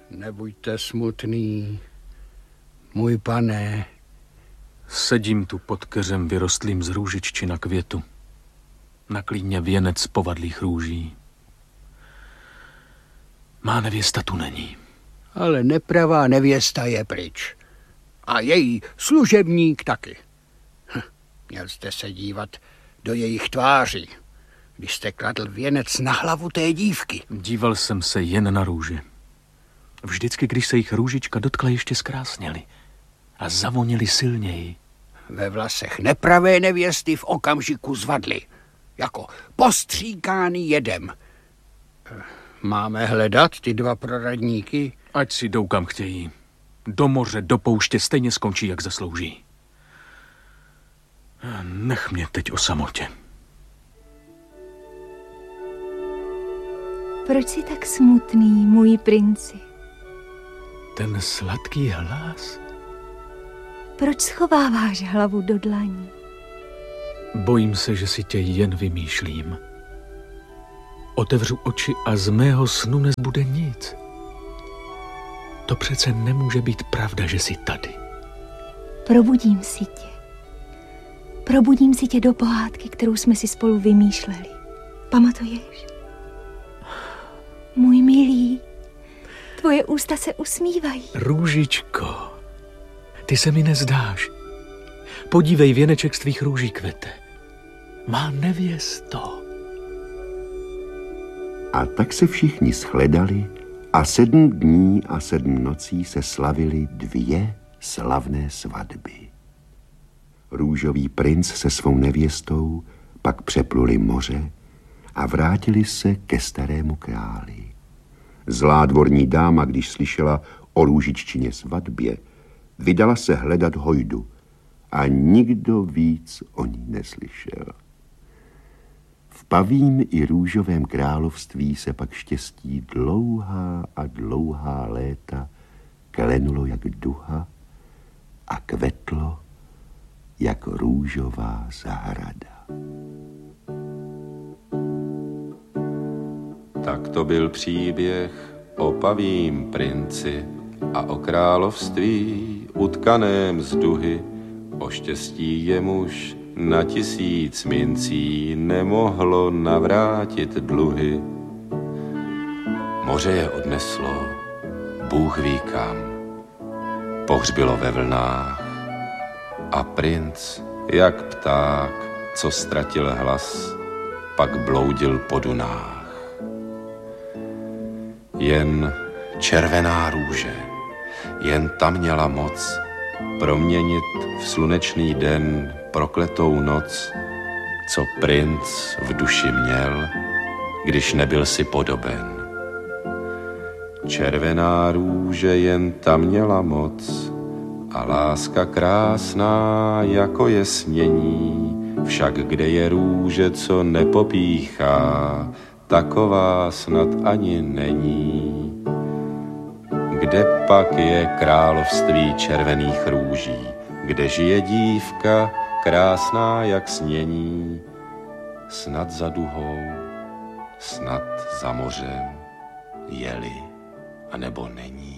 Nebuďte smutný, můj pane. Sedím tu pod keřem vyrostlým z růžičči na květu. Na klíně věnec povadlých růží. Má nevěsta tu není. Ale nepravá nevěsta je pryč. A její služebník taky. Měl jste se dívat do jejich tváří, když jste kladl věnec na hlavu té dívky. Díval jsem se jen na růže. Vždycky, když se jich růžička dotkla, ještě zkrásněly a zavonily silněji. Ve vlasech nepravé nevěsty v okamžiku zvadly, jako postříkáný jedem. Máme hledat ty dva proradníky? Ať si jdou kam chtějí. Do moře, do pouště stejně skončí, jak zaslouží. Nech mě teď o samotě. Proč jsi tak smutný, můj princi? Ten sladký hlas. Proč schováváš hlavu do dlaní? Bojím se, že si tě jen vymýšlím. Otevřu oči a z mého snu nezbude nic. To přece nemůže být pravda, že jsi tady. Probudím si tě. Probudím si tě do pohádky, kterou jsme si spolu vymýšleli. Pamatuješ? Můj milý, tvoje ústa se usmívají. Růžičko, ty se mi nezdáš. Podívej, věneček z tvých růží kvete. Má nevěsto. A tak se všichni shledali a 7 dní a 7 nocí se slavily 2 slavné svatby. Růžový princ se svou nevěstou pak přepluli moře a vrátili se ke starému králi. Zlá dvorní dáma, když slyšela o růžiččině svatbě, vydala se hledat hojdu a nikdo víc o ní neslyšel. V pavím i růžovém království se pak štěstí dlouhá a dlouhá léta klenulo jak duha a kvetlo jak růžová zahrada. Tak to byl příběh o pavím princi a o království utkaném z duhy, o štěstí jemuž na 1000 mincí nemohlo navrátit dluhy. Moře je odneslo, Bůh ví kam, pohřbilo ve vlnách a princ, jak pták, co ztratil hlas, pak bloudil po dunách. Jen červená růže, jen ta měla moc proměnit v slunečný den prokletou noc, co princ v duši měl, když nebyl si podoben. Červená růže, jen ta měla moc a láska krásná jako je snění, však kde je růže, co nepopíchá, taková snad ani není. Kde pak je království červených růží, kde žije dívka krásná jak snění, snad za duhou, snad za mořem, je-li, anebo není.